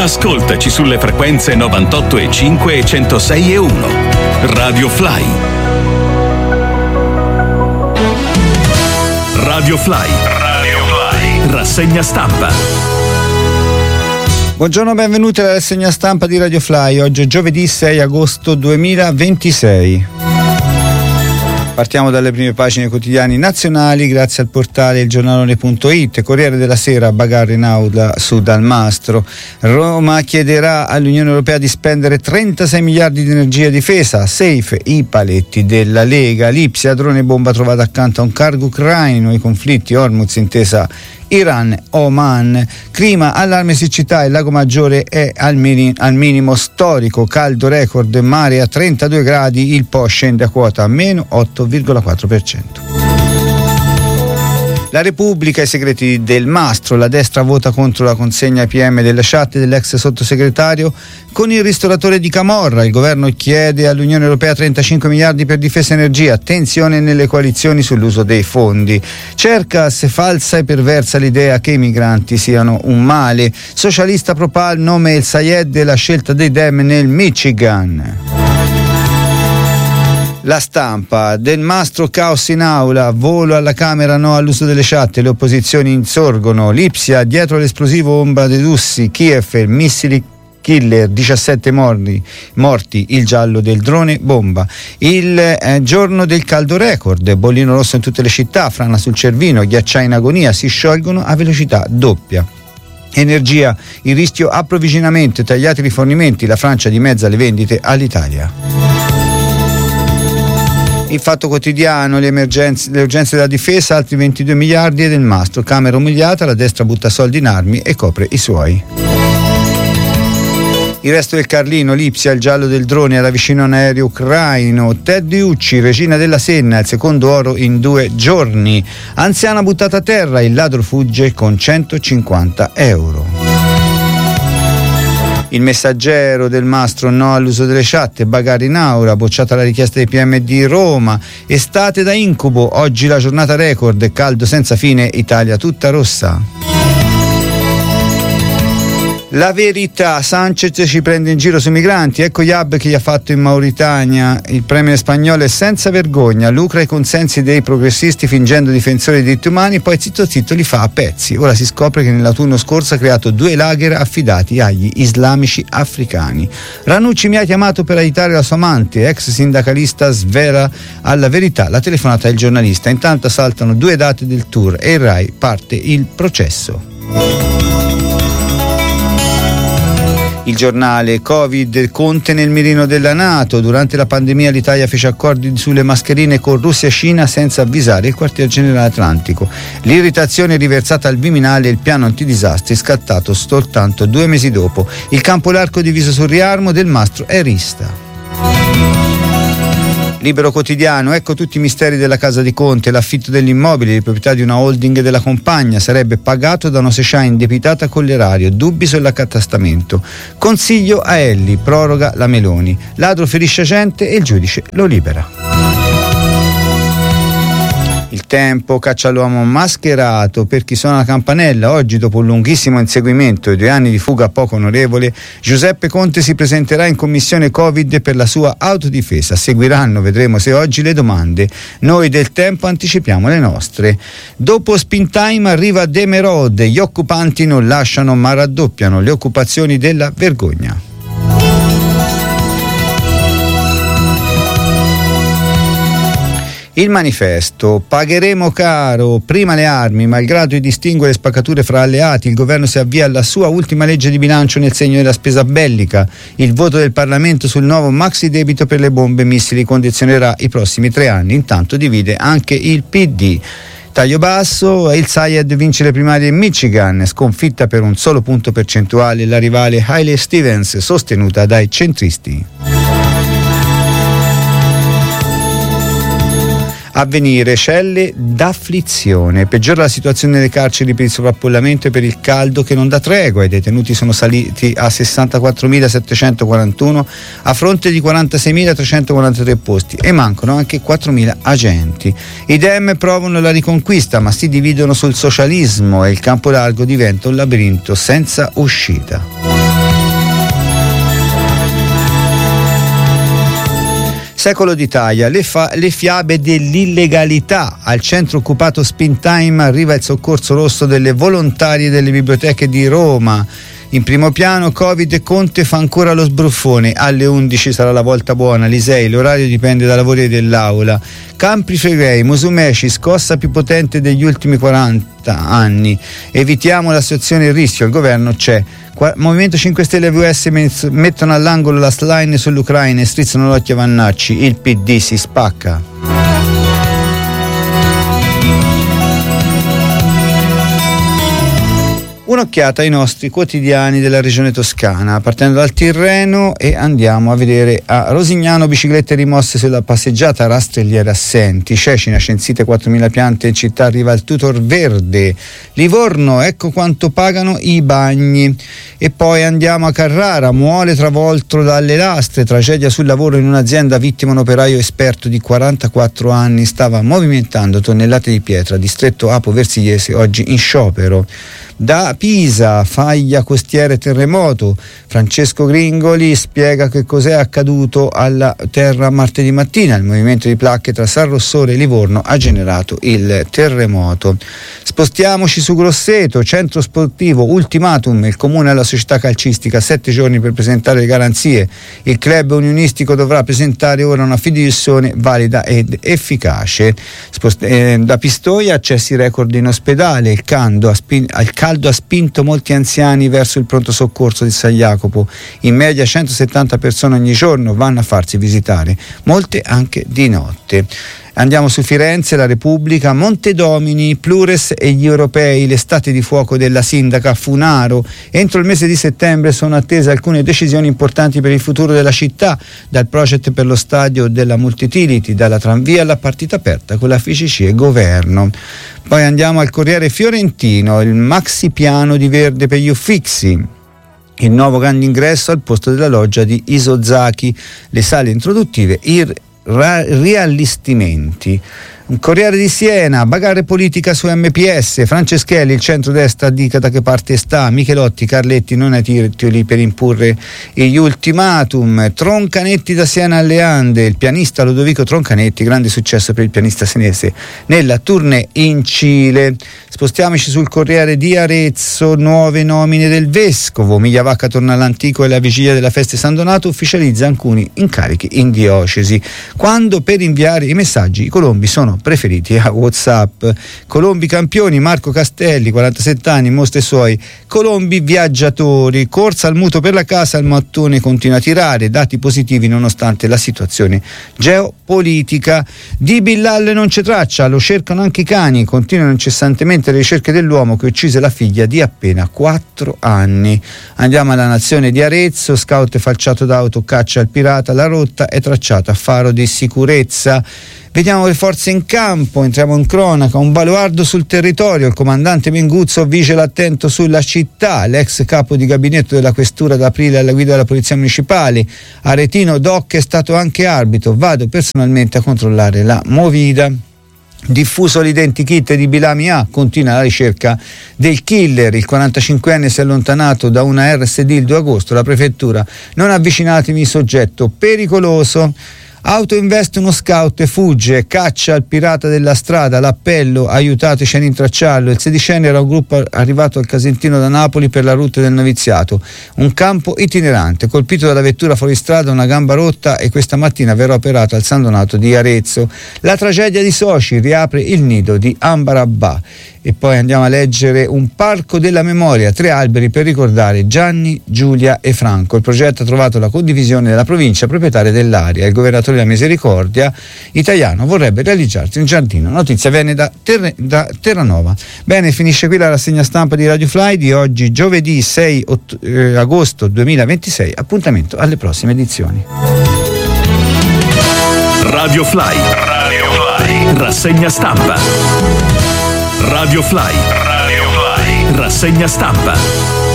Ascoltaci sulle frequenze 98,5 e 106,1. Radio Fly. Radio Fly. Radio Fly. Rassegna stampa. Buongiorno, benvenuti alla rassegna stampa di Radio Fly. Oggi è giovedì 6 agosto 2026. Partiamo dalle prime pagine quotidiani nazionali grazie al portale ilgiornalone.it. Corriere della Sera, bagarre in aula su Dalmastro. Roma chiederà all'Unione Europea di spendere 36 miliardi di energia e difesa. Safe i paletti della Lega. Lipsia, drone bomba trovato accanto a un cargo ucraino. I conflitti, Hormuz, intesa Iran-Oman. Clima, allarme siccità, il lago Maggiore è al minimo storico, caldo record, mare a 32 gradi, il Po scende a quota meno 8,4%. La Repubblica, i segreti del Mastro, la destra vota contro la consegna ai PM delle chat dell'ex sottosegretario. Con il ristoratore di Camorra, il governo chiede all'Unione Europea 35 miliardi per difesa e energia, tensione nelle coalizioni sull'uso dei fondi. Cercas, falsa e perversa l'idea che i migranti siano un male. Socialista Propal, nome El Sayed e la scelta dei Dem nel Michigan. La Stampa, Del Mastro, caos in aula, volo alla Camera, no all'uso delle chat, le opposizioni insorgono. Lipsia, dietro l'esplosivo ombra dei Dussi, Kiev, missili killer, 17 morti, il giallo del drone bomba. Il giorno del caldo record, bollino rosso in tutte le città, frana sul Cervino, ghiacciai in agonia, si sciolgono a velocità doppia. Energia, il rischio approvvigionamento, tagliati i rifornimenti, la Francia dimezza le vendite all'Italia. Il Fatto Quotidiano, le urgenze della difesa, altri 22 miliardi e Del Mastro, Camera umiliata, la destra butta soldi in armi e copre i suoi. Il Resto del Carlino, Lipsia, il giallo del drone era vicino a un aereo ucraino. Teddy Ucci, regina della Senna, il secondo oro in 2 giorni. Anziana buttata a terra, il ladro fugge con 150 euro. Il Messaggero, Del Mastro, no all'uso delle chat, bagarre in aula, bocciata la richiesta dei PM di Roma. Estate da incubo, oggi la giornata record, caldo senza fine, Italia tutta rossa. La Verità, Sanchez ci prende in giro sui migranti, ecco gli hub che gli ha fatto in Mauritania. Il premier spagnolo è senza vergogna, lucra i consensi dei progressisti fingendo difensori dei diritti umani, poi zitto zitto li fa a pezzi. Ora si scopre che nell'autunno scorso ha creato 2 lager affidati agli islamici africani. Ranucci mi ha chiamato per aiutare la sua amante, ex sindacalista svela alla Verità la telefonata del giornalista. Intanto saltano 2 date del tour e il Rai parte il processo. Il Giornale, Covid, Conte nel mirino della NATO. Durante la pandemia l'Italia fece accordi sulle mascherine con Russia e Cina senza avvisare il quartier generale atlantico. L'irritazione riversata al Viminale e il piano antidisastri scattato soltanto 2 mesi dopo. Il campo largo diviso sul riarmo, Del Mastro è rista. Libero Quotidiano, ecco tutti i misteri della casa di Conte, l'affitto dell'immobile di proprietà di una holding della compagna sarebbe pagato da una società indebitata con l'erario, dubbi sull'accatastamento. Consiglio a Elli, proroga la Meloni, ladro ferisce gente e il giudice lo libera. Il Tempo, caccia all'uomo mascherato per chi suona la campanella. Oggi, dopo un lunghissimo inseguimento e 2 anni di fuga poco onorevole, Giuseppe Conte si presenterà in commissione Covid per la sua autodifesa. Seguiranno, vedremo se oggi, le domande. Noi del Tempo anticipiamo le nostre. Dopo spin time arriva Demerode, gli occupanti non lasciano ma raddoppiano le occupazioni della vergogna. Il Manifesto, pagheremo caro, prima le armi, malgrado i distinguo e le spaccature fra alleati, il governo si avvia alla sua ultima legge di bilancio nel segno della spesa bellica. Il voto del Parlamento sul nuovo maxi debito per le bombe e missili condizionerà i prossimi 3 anni, intanto divide anche il PD. Taglio basso, El Sayed vince le primarie in Michigan, sconfitta per un solo punto percentuale la rivale Hailey Stevens, sostenuta dai centristi. Avvenire, celle d'afflizione. Peggiora la situazione nelle carceri per il sovraffollamento e per il caldo che non dà tregua. I detenuti sono saliti a 64.741 a fronte di 46.343 posti e mancano anche 4.000 agenti. I Dem provano la riconquista ma si dividono sul socialismo e il campo largo diventa un labirinto senza uscita. Secolo d'Italia, le fiabe dell'illegalità. Al centro occupato Spintime arriva il soccorso rosso delle volontarie delle biblioteche di Roma. In primo piano Covid e Conte fa ancora lo sbruffone. Alle 11 sarà la volta buona. Lisei, l'orario dipende dai lavori dell'aula. Campi Flegrei, Musumeci, scossa più potente degli ultimi 40 anni. Evitiamo la situazione di rischio, il governo c'è. Movimento 5 Stelle e VS mettono all'angolo la slime sull'Ucraina e strizzano l'occhio a Vannacci. Il PD si spacca. Un'occhiata ai nostri quotidiani della regione toscana, partendo dal Tirreno e andiamo a vedere a Rosignano, biciclette rimosse sulla passeggiata, rastrelliere assenti. Cecina, censite 4.000 piante in città, arriva il tutor verde. Livorno, ecco quanto pagano i bagni. E poi andiamo a Carrara, muore travolto dalle lastre, tragedia sul lavoro in un'azienda, vittima un operaio esperto di 44 anni, stava movimentando tonnellate di pietra, distretto Apo Versigliese, oggi in sciopero. Da Pisa, faglia costiere terremoto, Francesco Gringoli spiega che cos'è accaduto alla terra martedì mattina. Il movimento di placche tra San Rossore e Livorno ha generato il terremoto. Spostiamoci su Grosseto, centro sportivo, ultimatum, il comune alla società calcistica, 7 giorni per presentare le garanzie. Il club unionistico dovrà presentare ora una fideiussione valida ed efficace. Da Pistoia, accessi record in ospedale, il caldo ha spinto molti anziani verso il pronto soccorso di San Jacopo. In media 170 persone ogni giorno vanno a farsi visitare, molte anche di notte. Andiamo su Firenze, la Repubblica, Montedomini, Plures e gli europei, l'estate di fuoco della sindaca Funaro. Entro il mese di settembre sono attese alcune decisioni importanti per il futuro della città, dal project per lo stadio della Multitility, dalla tranvia alla partita aperta con la FICC e governo. Poi andiamo al Corriere Fiorentino, il maxi piano di verde per gli Uffixi. Il nuovo grande ingresso al posto della loggia di Isozaki, le sale introduttive, riallestimenti. Un Corriere di Siena, bagarre politica su MPS, Franceschelli, il centrodestra dica da che parte sta, Michelotti, Carletti non ai titoli per imporre gli ultimatum. Troncanetti da Siena alle Ande, il pianista Ludovico Troncanetti, grande successo per il pianista senese nella tournée in Cile. Spostiamoci sul Corriere di Arezzo, nuove nomine del vescovo, Migliavacca torna all'antico e la vigilia della festa di San Donato ufficializza alcuni incarichi in diocesi. Quando per inviare i messaggi i colombi sono preferiti a WhatsApp. Colombi campioni, Marco Castelli, 47 anni, mostra i suoi. Colombi viaggiatori, corsa al mutuo per la casa, il mattone continua a tirare, dati positivi nonostante la situazione geopolitica. Di Billal non c'è traccia, lo cercano anche i cani, continuano incessantemente le ricerche dell'uomo che uccise la figlia di appena 4 anni. Andiamo alla Nazione di Arezzo, scout falciato d'auto caccia al pirata, la rotta è tracciata a faro di sicurezza. Vediamo le forze in campo, entriamo in cronaca, un baluardo sul territorio, il comandante Menguzzo vigila attento sulla città, l'ex capo di gabinetto della questura d'aprile alla guida della polizia municipale, Aretino Doc è stato anche arbitro, vado personalmente a controllare la movida. Diffuso l'identikit di Bilami A, continua la ricerca del killer, il 45enne si è allontanato da una RSD il 2 agosto, la prefettura, non avvicinatevi, soggetto pericoloso. Auto investe uno scout e fugge, caccia al pirata della strada, l'appello, aiutateci a rintracciarlo. Il 16enne era un gruppo arrivato al Casentino da Napoli per la rotta del noviziato, un campo itinerante, colpito dalla vettura fuori strada, una gamba rotta e questa mattina verrà operato al San Donato di Arezzo. La tragedia di Soci, riapre il nido di Ambarabà. E poi andiamo a leggere un parco della memoria, 3 alberi per ricordare Gianni, Giulia e Franco. Il progetto ha trovato la condivisione della provincia proprietaria dell'area. Il governatore della Misericordia italiano vorrebbe realizzarsi un giardino. Notizia viene da Terranova. Bene, finisce qui la rassegna stampa di Radio Fly di oggi, giovedì 6 agosto 2026. Appuntamento alle prossime edizioni. Radio Fly. Rassegna stampa. Radio Fly. Rassegna stampa.